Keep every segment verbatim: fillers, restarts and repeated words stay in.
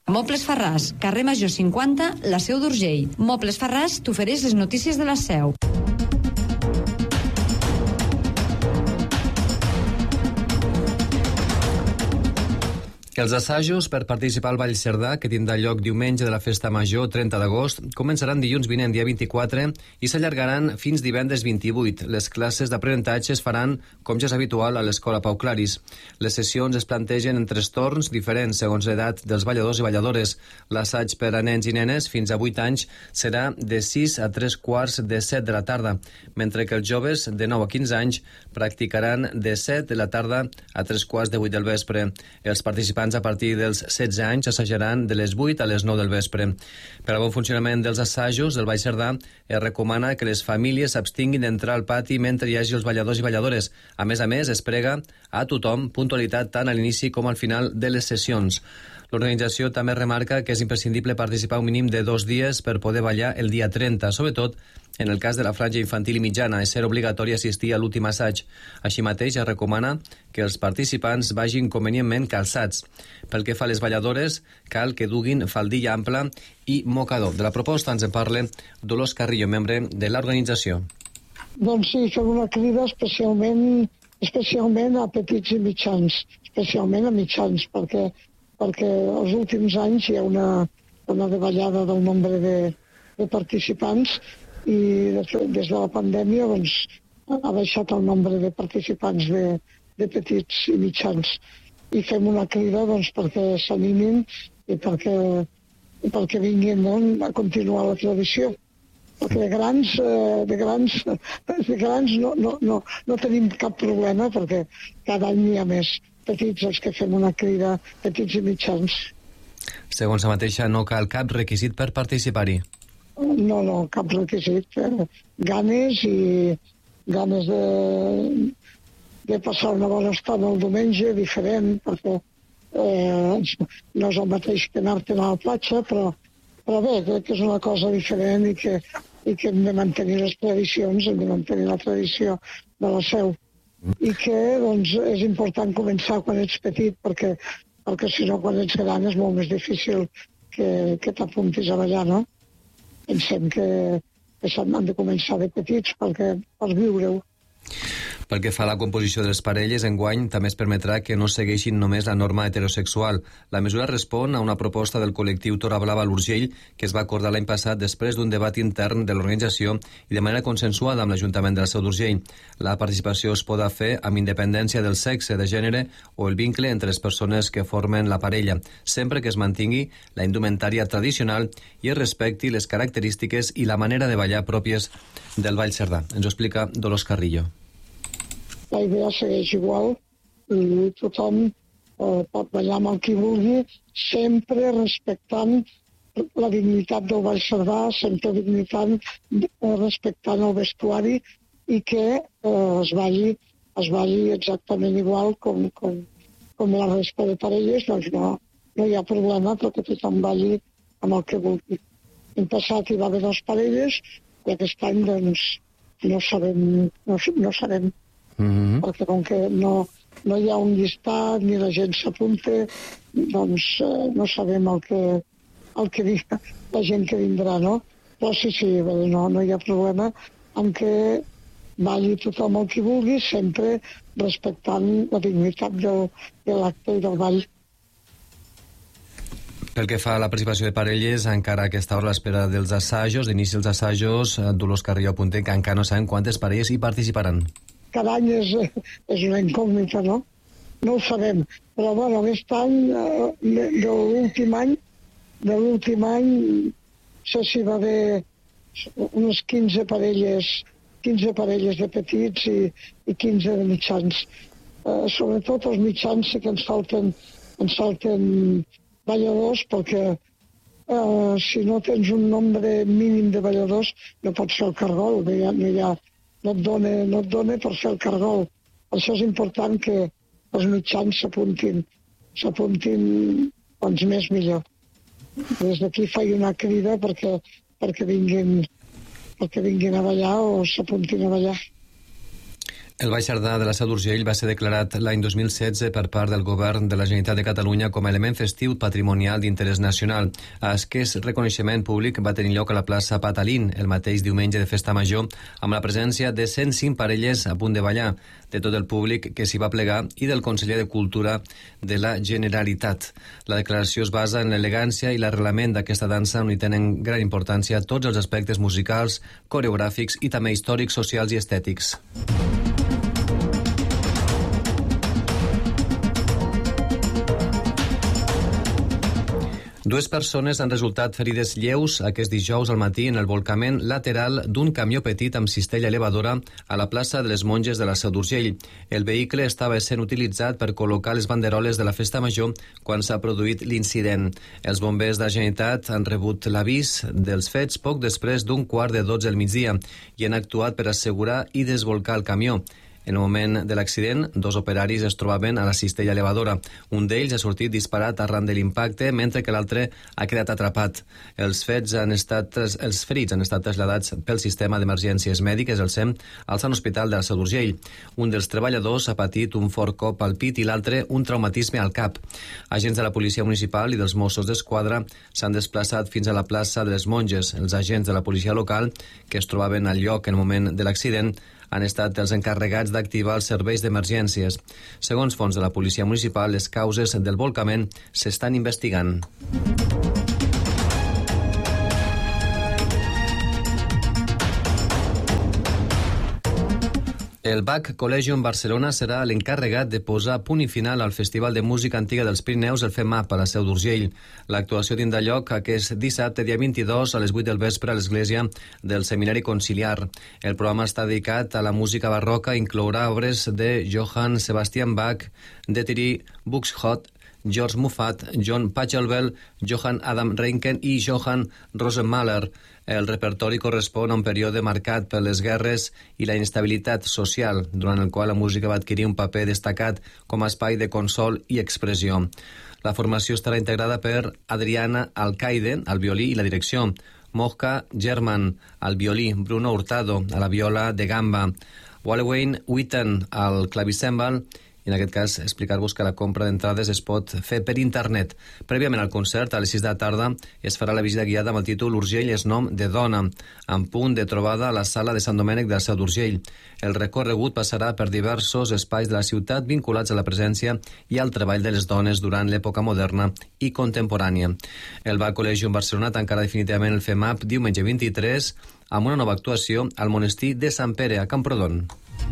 Mobles Farràs, carrer Major cinquanta, la Seu d'Urgell. Mobles Farràs t'ofereix les notícies de la Seu. Els assajos per participar al Ball Cerdà, que tindrà lloc diumenge de la Festa Major, trenta d'agost, començaran dilluns vinent, dia vint-i-quatre, i s'allargaran fins divendres vint-i-vuit. Les classes d'aprenentatge es faran, com ja és habitual, a l'Escola Pau Claris. Les sessions es plantegen en tres torns diferents segons l'edat dels balladors i balladores. L'assaig per a nens i nenes fins a vuit anys serà de sis a tres quarts de set de la tarda, mentre que els joves de nou a quinze anys practicaran de set de la tarda a tres quarts de vuit del vespre. Els participants a partir dels setze anys assajaran de les vuit a les nou del vespre. Per al bon funcionament dels assajos del Ball Cerdà es recomana que les famílies s'abstinguin d'entrar al pati mentre hi hagi els balladors i balladores. A més a més, es prega a tothom puntualitat tant a l'inici com al final de les sessions. L'organització també remarca que és imprescindible participar un mínim de dos dies per poder ballar el dia trenta, sobretot en el cas de la franja infantil i mitjana, és ser obligatori assistir a l'últim assaig. Així mateix, es recomana que els participants vagin convenientment calçats. Pel que fa a les balladores, cal que duguin faldilla ampla i mocador. De la proposta ens en parla Dolors Carrillo, membre de l'organització. Doncs sí, fem una crida especialment, especialment a petits i mitjans, especialment a mitjans, perquè, perquè els últims anys hi ha una, una davallada del nombre de, de participants i des de la pandèmia doncs, ha baixat el nombre de participants de, de petits i mitjans. I fem una crida doncs, perquè s'animin i perquè, i perquè vinguin doncs, a continuar la tradició. Perquè de grans, eh, de grans, de grans no, no, no, no tenim cap problema perquè cada any hi ha més petits els que fem una crida, petits i mitjans. Segons la mateixa, no cal cap requisit per participar-hi. No, no, cap requisit. Eh, ganes i ganes de, de passar una bona estona el diumenge, diferent, perquè eh, no és el mateix que anar-te'n a la platja, però, però bé, crec que és una cosa diferent i que, i que hem de mantenir les tradicions, hem de mantenir la tradició de la Seu. I que doncs, és important començar quan ets petit, perquè, perquè si no, quan ets gran és molt més difícil que, que t'apuntis a ballar, no? Pensem que, que s'han de començar de petits perquè, per viure-ho. Pel que fa a la composició de les parelles, enguany també es permetrà que no segueixin només la norma heterosexual. La mesura respon a una proposta del col·lectiu Tora Blava a l'Urgell que es va acordar l'any passat després d'un debat intern de l'organització i de manera consensuada amb l'Ajuntament de la Seu d'Urgell. La participació es podrà fer amb independència del sexe, de gènere o el vincle entre les persones que formen la parella, sempre que es mantingui la indumentària tradicional i es respecti les característiques i la manera de ballar pròpies del Ball Cerdà. Ens ho explica Dolors Carrillo. La idea segueix igual i tothom eh, pot ballar amb el qui vulgui, sempre respectant la dignitat del Ball Cerdà, sempre dignitant, eh, respectant el vestuari i que eh, es, balli, es balli exactament igual com, com, com la resta de parelles, doncs no, no hi ha problema perquè tothom balli amb el que vulgui. L'any passat hi va haver dues parelles i aquest any doncs, no sabem, no, no sabem. Mm-hmm. Perquè com que no, no hi ha un llistat ni la gent s'apunta, doncs eh, no sabem el que, el que diga la gent que vindrà, no? Però sí, sí, no, no hi ha problema en què balli tothom el que vulgui, sempre respectant la dignitat del, de l'acte i del ball. Pel que fa a la participació de parelles, encara a aquesta hora a l'espera dels assajos, d'inici dels assajos, Dolors Carrillo apunta que encara no sabem quantes parelles hi participaran. Cada any és, és una incògnita, no? No ho sabem. Però, bueno, aquest any, de, de l'últim any, de l'últim any, no sé si va haver unes quinze parelles, quinze parelles de petits i, i quinze de mitjans. Eh, sobretot els mitjans sí que ens falten, ens falten balladors, perquè eh, si no tens un nombre mínim de balladors no pots fer el cargol, no hi ha, no hi ha no et dona, no et dona per fer el cargol. Per això és important que els mitjans s'apuntin, s'apuntin quants més millor. Des d'aquí faig una crida perquè, perquè, vinguin, perquè vinguin a ballar o s'apuntin a ballar. El Baix Cerdà de la Seu d'Urgell va ser declarat l'any dos mil setze per part del Govern de la Generalitat de Catalunya com a element festiu patrimonial d'interès nacional. Aquest reconeixement públic va tenir lloc a la plaça Patalín el mateix diumenge de Festa Major, amb la presència de cent cinc parelles a punt de ballar, de tot el públic que s'hi va plegar i del conseller de Cultura de la Generalitat. La declaració es basa en l'elegància i l'arrelament d'aquesta dansa, on hi tenen gran importància tots els aspectes musicals, coreogràfics i també històrics, socials i estètics. Dues persones han resultat ferides lleus aquest dijous al matí en el volcament lateral d'un camió petit amb cistella elevadora a la plaça de les Monges de la Seu d'Urgell. El vehicle estava sent utilitzat per col·locar les banderoles de la Festa Major quan s'ha produït l'incident. Els bombers de la Generalitat han rebut l'avís dels fets poc després d'un quart de dotze del migdia i han actuat per assegurar i desbolcar el camió. En el moment de l'accident, dos operaris es trobaven a la cistella elevadora. Un d'ells ha sortit disparat arran de l'impacte, mentre que l'altre ha quedat atrapat. Els fets han estat, els ferits han estat traslladats pel sistema d'emergències mèdiques, el SEM, al Sant Hospital de la Seu d'Urgell. Un dels treballadors ha patit un fort cop al pit i l'altre un traumatisme al cap. Agents de la Policia Municipal i dels Mossos d'Esquadra s'han desplaçat fins a la plaça de les Monges. Els agents de la policia local, que es trobaven al lloc en el moment de l'accident, han estat els encarregats d'activar els serveis d'emergències. Segons fons de la Policia Municipal, les causes del volcament s'estan investigant. El Bach Collegium Barcelona serà l'encarregat de posar punt i final al Festival de Música Antiga dels Pirineus, el FEMAP, a la Seu d'Urgell. L'actuació tindrà lloc aquest dissabte, dia vint-i-dos, a les vuit del vespre, a l'església del Seminari Conciliar. El programa està dedicat a la música barroca i inclourà obres de Johann Sebastian Bach, de Thierry Buxtehude, George Muffat, John Pachelbel, Johann Adam Reinken i Johann Rosenmaler. El repertori correspon a un període marcat per les guerres i la instabilitat social, durant el qual la música va adquirir un paper destacat com a espai de consol i expressió. La formació estarà integrada per Adriana Alcaide, al violí i la direcció, Mojca German, al violí, Bruno Hurtado, a la viola de gamba, Walewain Witten, al clavicèmbal, i en aquest cas explicar-vos que la compra d'entrades es pot fer per internet. Prèviament al concert, a les sis de la tarda, es farà la visita guiada amb el títol Urgell és nom de dona, amb punt de trobada a la sala de Sant Domènec de la Seu d'Urgell. El recorregut passarà per diversos espais de la ciutat vinculats a la presència i al treball de les dones durant l'època moderna i contemporània. El Bach Collegium Barcelona tancarà definitivament el FEMAP diumenge vint-i-tres amb una nova actuació al monestir de Sant Pere, a Camprodon.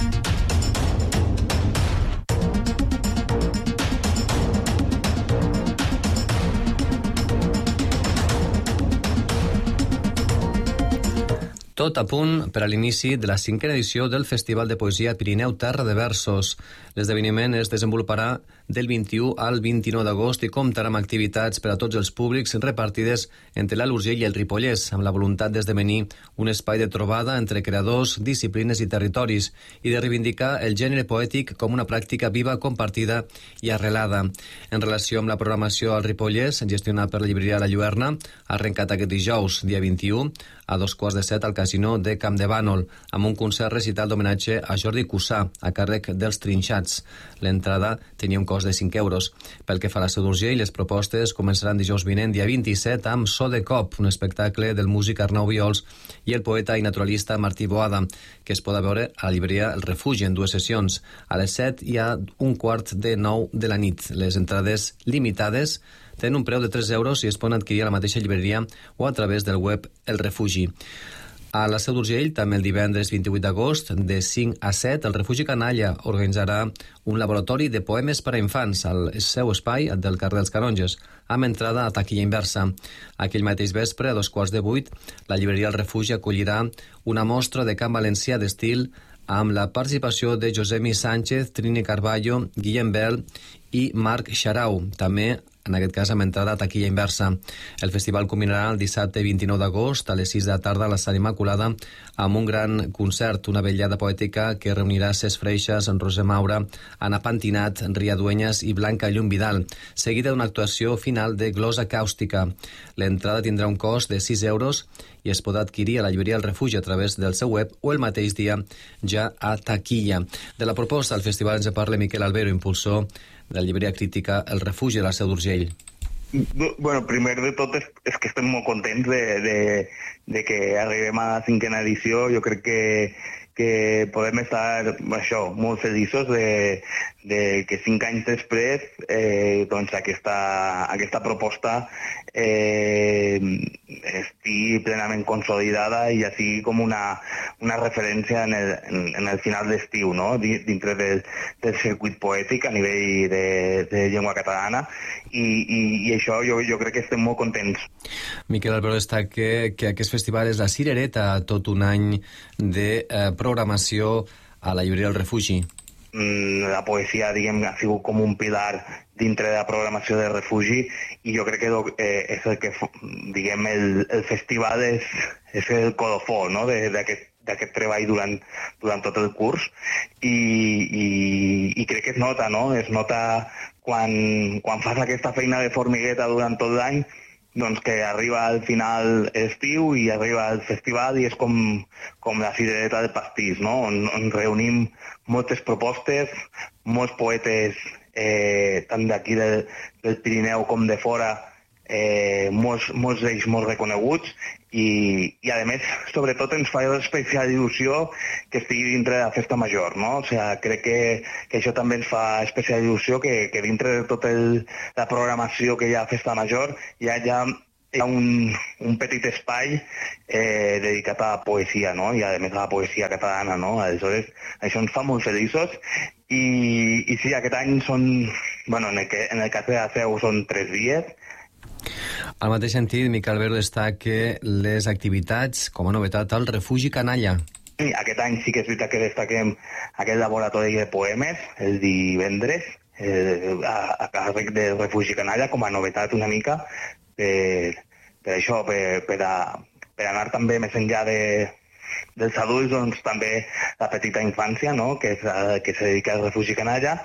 Tot a punt per a l'inici de la cinquena edició del Festival de Poesia Pirineu Terra de Versos. L'esdeveniment es desenvoluparà del vint-i-u al vint-i-nou d'agost i comptarà amb activitats per a tots els públics repartides entre l'Alt Urgell i el Ripollès, amb la voluntat d'esdevenir un espai de trobada entre creadors, disciplines i territoris i de reivindicar el gènere poètic com una pràctica viva, compartida i arrelada. En relació amb la programació al Ripollès, gestionada per la llibreria La Lluerna, ha arrencat aquest dijous, dia vint-i-u, a dos quarts de set al Casino de Camp de Bànol, amb un concert recital d'homenatge a Jordi Cussà, a càrrec dels Trinxats. L'entrada tenia un cost de cinc euros. Pel que fa a la Seu d'Urgell, les propostes començaran dijous vinent, dia vint-i-set, amb So de Cop, un espectacle del músic Arnau Viols i el poeta i naturalista Martí Boada, que es podrà veure a la llibreria El Refugi en dues sessions, a les set i a un quart de nou de la nit. Les entrades limitades tenen un preu de tres euros i es poden adquirir a la mateixa llibreria o a través del web El Refugi. A la Seu d'Urgell, també el divendres vint-i-vuit d'agost, de cinc a set, el Refugi Canalla organitzarà un laboratori de poemes per a infants al seu espai del carrer dels Canonges, amb entrada a taquilla inversa. Aquell mateix vespre, a dos quarts de vuit, la llibreria El Refugi acollirà una mostra de cant valencià d'estil amb la participació de Josemi Sánchez, Trini Carballo, Guillem Bel i Marc Xarau. També en aquest cas amb entrada a taquilla inversa. El festival culminarà el dissabte vint-i-nou d'agost a les sis de la tarda a la Sala Immaculada amb un gran concert, una vetllada poètica que reunirà Cesc Freixas, Roser Maura, Anna Pantinat, Ria Dueñas i Blanca Llum Vidal, seguida d'una actuació final de glosa càustica. L'entrada tindrà un cost de sis euros i es podrà adquirir a la llibreria El Refugi a través del seu web o el mateix dia ja a taquilla. De la proposta del festival ens parla Miquel Albero, impulsor de la llibreria crítica El Refugi de la Seu d'Urgell. Bueno, primer de tot és, és que estem molt contents de, de, de que arribem a la cinquena edició. Jo crec que que podem estar això, molt feliços de, de que cinc anys després eh, doncs aquesta, aquesta proposta eh, estigui plenament consolidada i ja sigui com una, una referència en el, en, en el final d'estiu, no? Dintre del, del circuit poètic a nivell de, de llengua catalana i, i, i això jo, jo crec que estem molt contents. Miquel Albero destaca que, que aquest festival és la cirereta tot un any de eh, programació a la llibreria El Refugi. La poesia, diguem, ha sigut com un pilar dintre de la programació del Refugi i jo crec que eh, és el que, diguem, el, el festival és, és el colofó, no?, d'aquest d'aquest treball durant, durant tot el curs i, i, i crec que es nota, no? Es nota quan, quan fas aquesta feina de formigueta durant tot l'any, doncs que arriba al final estiu i arriba el festival i és com, com la cirereta del pastís, no? On, on reunim moltes propostes, molts poetes eh, tant d'aquí del, del Pirineu com de fora, eh, molts, molts d'ells molt reconeguts i, i a més, sobretot ens fa especial il·lusió que estigui dintre de la festa major, no? O sigui, crec que, que això també ens fa especial il·lusió que, que dintre de tota la programació que hi ha a festa major hi ha ja hi ha un, un petit espai eh, dedicat a la poesia, no? I a més a la poesia catalana, no? Aleshores, això ens fa molt feliços i, i sí, aquest any són, bueno, en el, que, en el cas de la Seu són tres dies. Al mateix sentit, Miquel Albero destaca que les activitats, com a novetat, al Refugi Canalla. Aquest any sí que és veritat que destaquem aquest laboratori de poemes, el divendres, eh, a, a càrrec del Refugi Canalla, com a novetat una mica, per, per això, per, per, a, per anar també més enllà de, dels adults, doncs també la petita infància, no?, que, és, que se dedica al Refugi Canalla,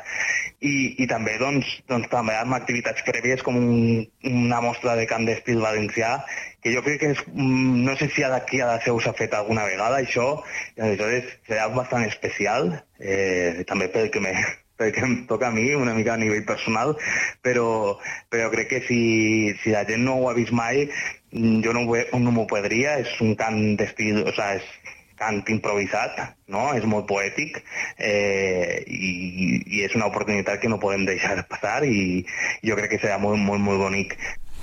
i, i també doncs, doncs, també amb activitats prèvies com un, una mostra de cant d'estil valencià, que jo crec que és, no sé si d'aquí a la Seu s'ha fet alguna vegada això, i aleshores serà bastant especial, eh, també pel que, me, pel que em toca a mi, una mica a nivell personal, però, però crec que si, si la gent no ho ha vist mai, jo no, no m'ho perdria, és un cant d'estil, o sigui, és cant improvisat, no? És molt poètic eh, i, i és una oportunitat que no podem deixar passar i jo crec que serà molt, molt, molt bonic.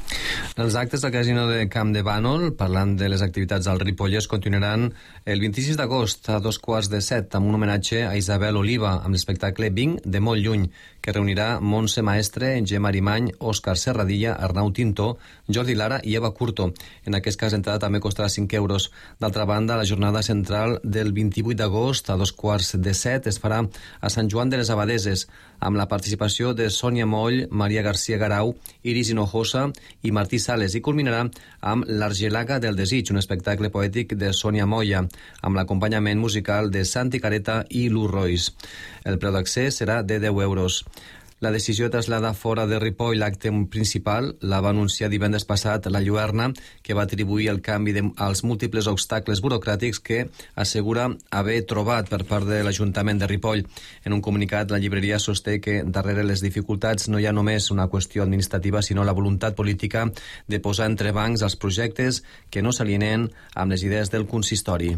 Els actes del Casino de Camp de Bànol, parlant de les activitats al Ripollès, continuaran el vint-i-sis d'agost a dos quarts de set amb un homenatge a Isabel Oliva amb l'espectacle Vinc de molt lluny, que reunirà Montse Maestre, Gemma Arimany, Òscar Serradilla, Arnau Tinto, Jordi Lara i Eva Curto. En aquest cas, l'entrada també costarà cinc euros. D'altra banda, la jornada central del vint-i-vuit d'agost a dos quarts de set es farà a Sant Joan de les Abadeses, amb la participació de Sònia Moll, Maria García Garau, Iris Hinojosa i Martí Sales, i culminarà amb l'Argelaga del Desig, un espectacle poètic de Sònia Moya, amb l'acompanyament musical de Santi Careta i Lou Royce. El preu d'accés serà de deu euros. La decisió de traslladar fora de Ripoll l'acte principal la va anunciar divendres passat la Lluerna, que va atribuir el canvi de, als múltiples obstacles burocràtics que assegura haver trobat per part de l'Ajuntament de Ripoll. En un comunicat, la llibreria sosté que darrere les dificultats no hi ha només una qüestió administrativa, sinó la voluntat política de posar entre bancs els projectes que no s'alienen amb les idees del consistori.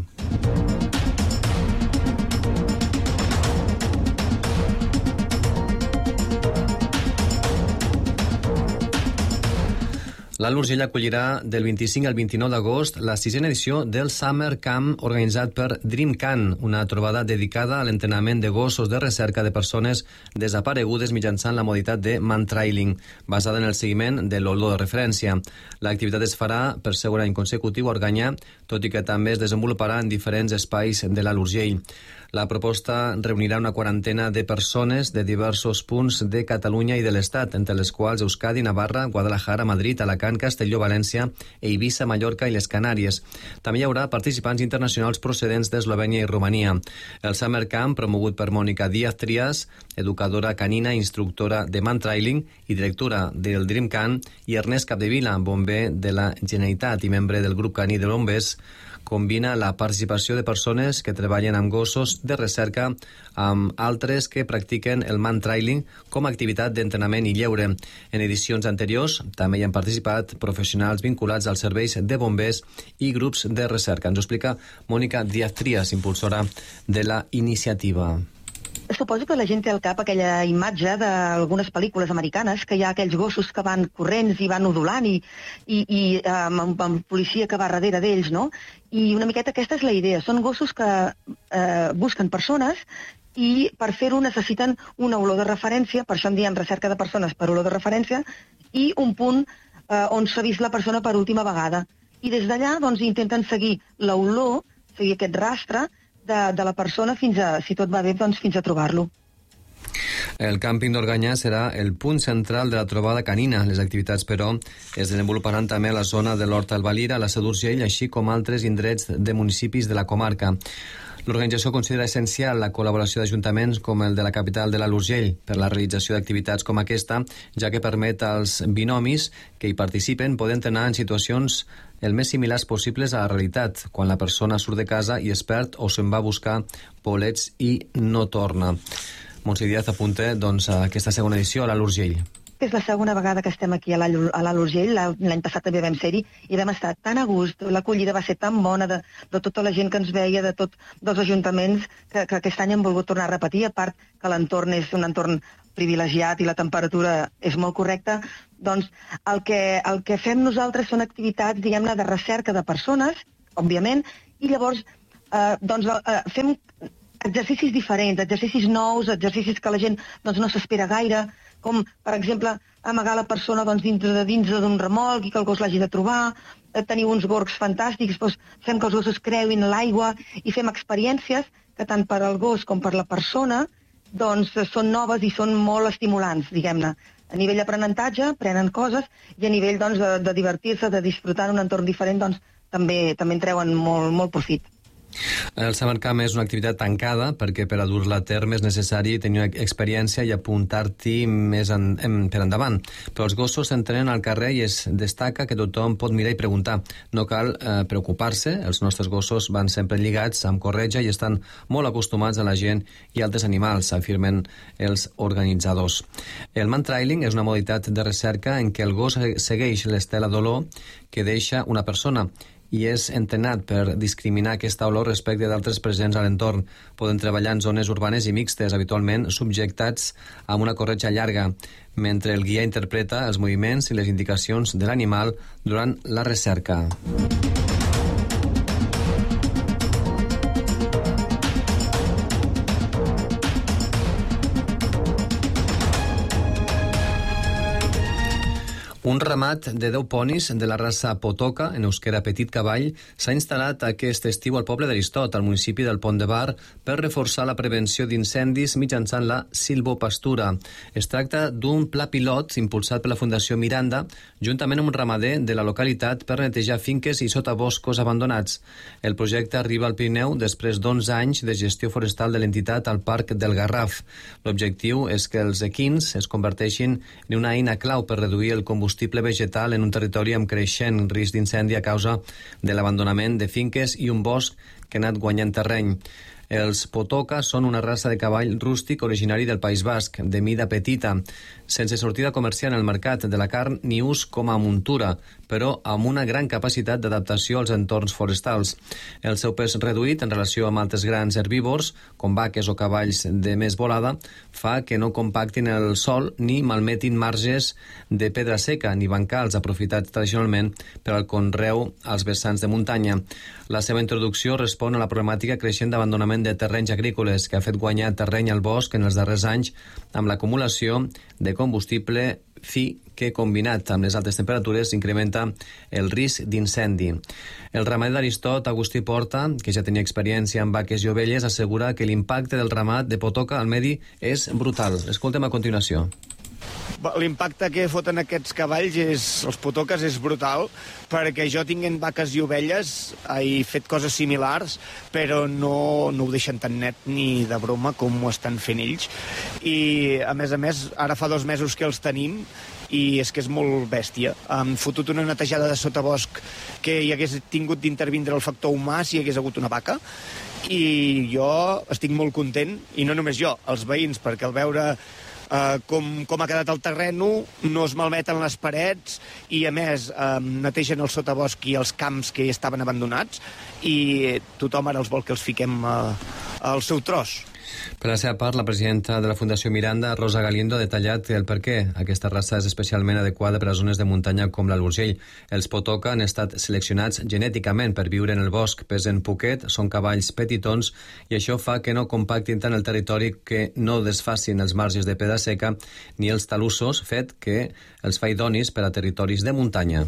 L'Alt Urgell acollirà del vint-i-cinc al vint-i-nou d'agost la sisena edició del Summer Camp organitzat per DreamCamp, una trobada dedicada a l'entrenament de gossos de recerca de persones desaparegudes mitjançant la modalitat de mantrailing, basada en el seguiment de l'olor de referència. L'activitat es farà per segon any consecutiu a Organyà, tot i que també es desenvoluparà en diferents espais de l'Alt Urgell. La proposta reunirà una quarantena de persones de diversos punts de Catalunya i de l'Estat, entre les quals Euskadi, Navarra, Guadalajara, Madrid, Alacant, Castelló, València, Eivissa, Mallorca i les Canàries. També hi haurà participants internacionals procedents d'Eslovènia i Romania. El Summer Camp, promogut per Mònica Díaz Trias, educadora canina, instructora de mantrailing i directora del Dream Can, i Ernest Capdevila, bomber de la Generalitat i membre del grup caní de bombers, combina la participació de persones que treballen amb gossos de recerca amb altres que practiquen el mantrailing com a activitat d'entrenament i lleure. En edicions anteriors també hi han participat professionals vinculats als serveis de bombers i grups de recerca. Ens ho explica Mònica Díaz Trias, impulsora de la iniciativa. Suposo que la gent té al cap aquella imatge d'algunes pel·lícules americanes que hi ha aquells gossos que van corrents i van udolant i, i, i amb, amb policia que va darrere d'ells, no? I una miqueta aquesta és la idea. Són gossos que eh, busquen persones i per fer-ho necessiten una olor de referència, per això en diem recerca de persones per olor de referència, i un punt eh, on s'ha vist la persona per última vegada. I des d'allà doncs, intenten seguir l'olor, seguir aquest rastre, De, de la persona fins a, si tot va bé, doncs fins a trobar-lo. El càmping d'Organyà serà el punt central de la trobada canina. Les activitats, però, es desenvoluparan també a la zona de l'Horta del Valira, a la Seu d'Urgell, així com altres indrets de municipis de la comarca. L'organització considera essencial la col·laboració d'ajuntaments com el de la capital de l'Alt Urgell per la realització d'activitats com aquesta, ja que permet als binomis que hi participen poder entrenar en situacions el més similars possibles a la realitat, quan la persona surt de casa i es perd o se'n va a buscar bolets i no torna. Montse Díaz apunta doncs, a aquesta segona edició a l'Alt Urgell. És la segona vegada que estem aquí a l'Alt Urgell. L'any passat també vam ser-hi i vam estar tan a gust. L'acollida va ser tan bona de, de tota la gent que ens veia, de tots dels ajuntaments, que, que aquest any hem volgut tornar a repetir, a part que l'entorn és un entorn privilegiat i la temperatura és molt correcta. Doncs el que, el que fem nosaltres són activitats, diguem-ne, de recerca de persones, òbviament, i llavors eh, doncs, eh, fem exercicis diferents, exercicis nous, exercicis que la gent doncs, no s'espera gaire, com, per exemple, amagar la persona doncs, dintre de dins d'un remolc i que el gos l'hagi de trobar, tenir uns gorgs fantàstics, doncs, fem que els gossos creuin l'aigua i fem experiències que tant per al gos com per la persona doncs, són noves i són molt estimulants, diguem-ne. A nivell d'aprenentatge, prenen coses, i a nivell doncs, de, de divertir-se, de disfrutar en un entorn diferent, doncs, també, també en treuen molt, molt profit. El Summer Camp és una activitat tancada perquè per a dur-la a terme és necessari tenir una experiència i apuntar-t'hi més en, en, per endavant. Però els gossos s'entrenen al carrer i es destaca que tothom pot mirar i preguntar. No cal eh, preocupar-se, els nostres gossos van sempre lligats amb corretja i estan molt acostumats a la gent i altres animals, afirmen els organitzadors. El mantrailing és una modalitat de recerca en què el gos segueix l'estela d'olor que deixa una persona i és entrenat per discriminar aquesta olor respecte d'altres presents a l'entorn. Poden treballar en zones urbanes i mixtes, habitualment subjectats a una corretja llarga, mentre el guia interpreta els moviments i les indicacions de l'animal durant la recerca. Un ramat de deu ponis de la raça Potoca, en euskera Petit Cavall, s'ha instal·lat aquest estiu al poble d'Aristot, al municipi del Pont de Bar, per reforçar la prevenció d'incendis mitjançant la silvopastura. Es tracta d'un pla pilot impulsat per la Fundació Miranda, juntament amb un ramader de la localitat per netejar finques i sotaboscos abandonats. El projecte arriba al Pirineu després d'onze anys de gestió forestal de l'entitat al Parc del Garraf. L'objectiu és que els equins es converteixin en una eina clau per reduir el combustible vegetal en un territori amb creixent risc d'incendi a causa de l'abandonament de finques i un bosc que ha anat guanyant terreny. Els Potoca són una raça de cavall rústic originari del País Basc, de mida petita, sense sortida comercial en el mercat de la carn ni ús com a muntura, però amb una gran capacitat d'adaptació als entorns forestals. El seu pes reduït en relació amb altres grans herbívors, com vaques o cavalls de més volada, fa que no compactin el sòl ni malmetin marges de pedra seca ni bancals aprofitats tradicionalment per al conreu als vessants de muntanya. La seva introducció respon a la problemàtica creixent d'abandonament de terrenys agrícoles que ha fet guanyar terreny al bosc en els darrers anys amb l'acumulació de combustible fi que, combinat amb les altes temperatures, incrementa el risc d'incendi. El ramader d'Aristot, Agustí Porta, que ja tenia experiència amb vaques i ovelles, assegura que l'impacte del ramat de potoca al medi és brutal. Escoltem a continuació. L'impacte que foten aquests cavalls, és, els potoques, és brutal, perquè jo tinguent vaques i ovelles he fet coses similars, però no, no ho deixen tan net ni de broma com ho estan fent ells. I, a més a més, ara fa dos mesos que els tenim i és que és molt bèstia. Han fotut una netejada de sotabosc que hi hagués tingut d'intervindre el factor humà si hi hagués hagut una vaca, i jo estic molt content, i no només jo, els veïns, perquè al veure Uh, com, com ha quedat el terreno, no es malmeten les parets i, a més, uh, netegen el sotabosc i els camps que hi estaven abandonats, i tothom ara els vol que els fiquem uh, al seu tros. Per la seva part, la presidenta de la Fundació Miranda, Rosa Galindo, ha detallat el per què aquesta raça és especialment adequada per a zones de muntanya com l'Alt Urgell. Els potoca han estat seleccionats genèticament per viure en el bosc, pesen poquet, són cavalls petitons i això fa que no compactin tant el territori, que no desfacin els marges de pedra seca ni els talussos, fet que els fa idonis per a territoris de muntanya.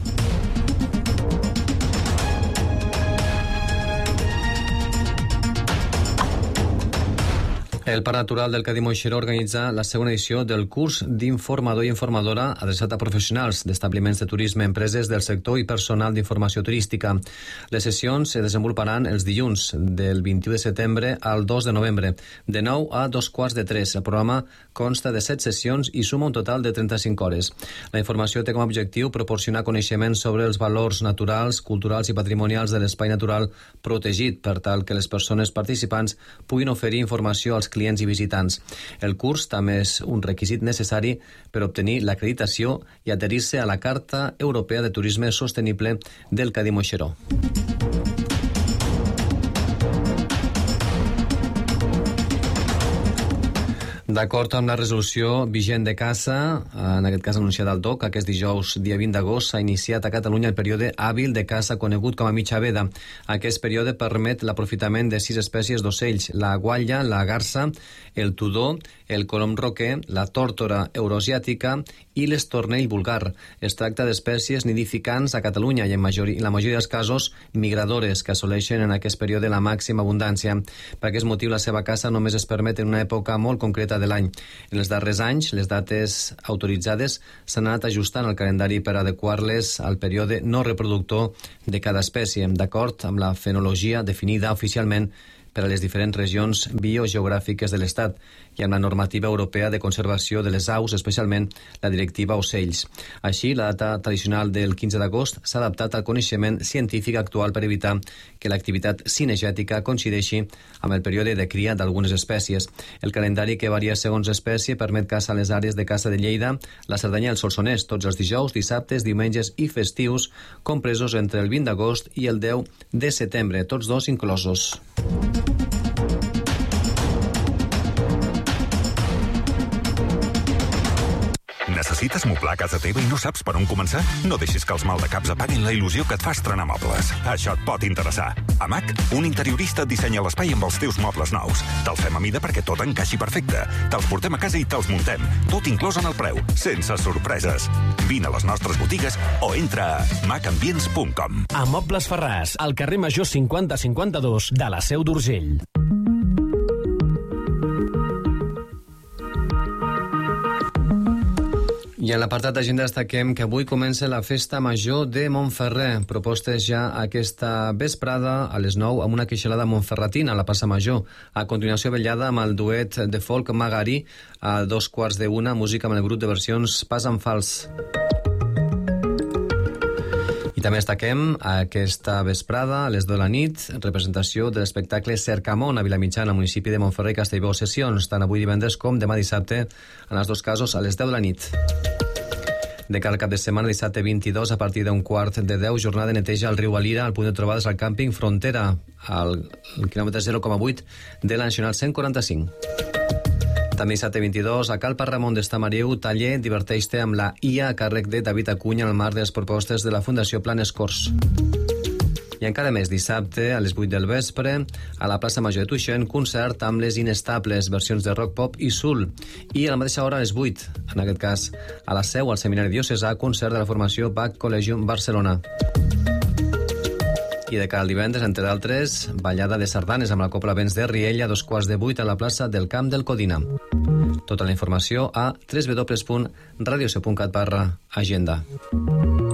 El Parc Natural del Cadí Moixeró organitza la segona edició del curs d'informador i informadora adreçat a professionals d'establiments de turisme, empreses del sector i personal d'informació turística. Les sessions se desenvoluparan els dilluns del vint-i-u de setembre al dos de novembre, de nou a dos quarts de tres. El programa consta de set sessions i suma un total de trenta-cinc hores. La informació té com a objectiu proporcionar coneixements sobre els valors naturals, culturals i patrimonials de l'espai natural protegit, per tal que les persones participants puguin oferir informació als clients i visitants. El curs també és un requisit necessari per obtenir l'acreditació i adherir-se a la Carta Europea de Turisme Sostenible del Cadí Moixeró. D'acord amb la resolució vigent de caça, en aquest cas anunciada al D O C, aquest dijous, dia vint d'agost, s'ha iniciat a Catalunya el període hàbil de caça conegut com a mitja veda. Aquest període permet l'aprofitament de sis espècies d'ocells: la guatlla, la garsa, el tudó, el colom roquer, la tòrtora euroasiàtica i l'estornell vulgar. Es tracta d'espècies nidificants a Catalunya i en, majori, en la majoria dels casos migradores, que assoleixen en aquest període la màxima abundància. Per aquest motiu, la seva caça només es permet en una època molt concreta de l'any. En els darrers anys, les dates autoritzades s'han anat ajustant al calendari per adequar-les al període no reproductor de cada espècie, d'acord amb la fenologia definida oficialment per a les diferents regions biogeogràfiques de l'Estat i amb la normativa europea de conservació de les aus, especialment la directiva ocells. Així, la data tradicional del quinze d'agost s'ha adaptat al coneixement científic actual per evitar que l'activitat cinegètica coincideixi amb el període de cria d'algunes espècies. El calendari, que varia segons espècie, permet caça a les àrees de caça de Lleida, la Cerdanya i el Solsonès, tots els dijous, dissabtes, diumenges i festius, compresos entre el vint d'agost i el deu de setembre, tots dos inclosos. Necessites moblar a casa teva i no saps per on començar? No deixis que els maldecaps apaguin la il·lusió que et fa estrenar mobles. Això et pot interessar. A M A C, un interiorista et dissenya l'espai amb els teus mobles nous. Te'ls fem a mida perquè tot encaixi perfecte. Te'ls portem a casa i te'ls muntem. Tot inclòs en el preu, sense sorpreses. Vine a les nostres botigues o entra a macambients punt com. A Mobles Ferràs, al carrer Major cinquanta cinquanta-dos de la Seu d'Urgell. I en l'apartat d'agenda destaquem que avui comença la Festa Major de Montferrer. Propostes ja aquesta vesprada a les nou amb una queixalada montferratina a la plaça Major. A continuació, vetllada amb el duet de folk Magari a dos quarts de una, música amb el grup de versions Pas en Fals. I també destaquem aquesta vesprada, a les de la nit, representació de l'espectacle Cercamón a Vilamitjana, al municipi de Montferrer i Castellbó. Sessions tant avui divendres com demà dissabte, en els dos casos a les deu de la nit. De cara al cap de setmana, dissabte vint-i-dos, a partir d'un quart de deu, jornada de neteja al riu Alira, al punt de trobades al càmping Frontera, al quilòmetre zero coma vuit de la Nacional cent quaranta-cinc. També dissabte vint-i-dos, a Cal Parramon d'Estamariu, taller Diverteix-te amb la I A a càrrec de David Acuña en el marc de les propostes de la Fundació Planes Corts. I I encara més, dissabte, a les vuit del vespre, a la plaça Major de Tuixén, concert amb les Inestables, versions de rock, pop i soul. I a la mateixa hora, a les vuit, en aquest cas, a la Seu, al Seminari Diocesà, concert de la formació Bach Collegium Barcelona. I de cara al divendres, entre d'altres, ballada de sardanes amb la Copla Vents de Riella a dos quarts de vuit a la plaça del Camp del Codina. Tota la informació a w w w punt radioseu punt cat barra agenda.